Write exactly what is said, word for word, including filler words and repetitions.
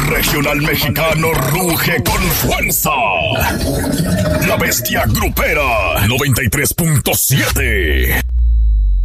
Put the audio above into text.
regional mexicano ruge con fuerza. La bestia grupera noventa y tres punto siete.